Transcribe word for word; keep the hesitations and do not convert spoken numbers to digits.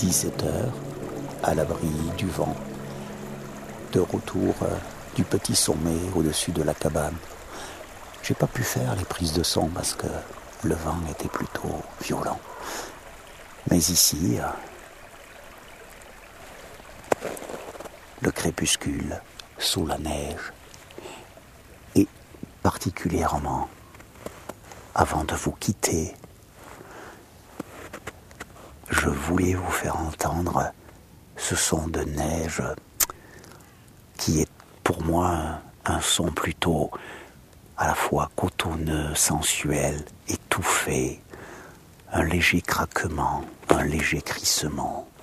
dix-sept heures, à l'abri du vent, de retour euh, du petit sommet au-dessus de la cabane. J'ai pas pu faire les prises de son parce que le vent était plutôt violent. Mais ici, euh, le crépuscule sous la neige, et particulièrement avant de vous quitter, je voulais vous faire entendre ce son de neige qui est pour moi un, un son plutôt à la fois cotonneux, sensuel, étouffé, un léger craquement, un léger crissement.